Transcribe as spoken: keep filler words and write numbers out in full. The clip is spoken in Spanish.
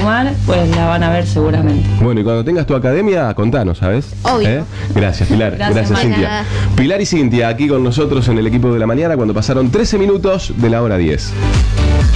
sumar, pues la van a ver seguramente. Bueno, y cuando tengas tu academia, contanos, ¿sabes? Obvio. ¿Eh? Gracias, Pilar. Gracias, Gracias, Cintia. Mariana. Pilar y Cintia aquí con nosotros en el equipo de la mañana cuando pasaron trece minutos de la hora diez.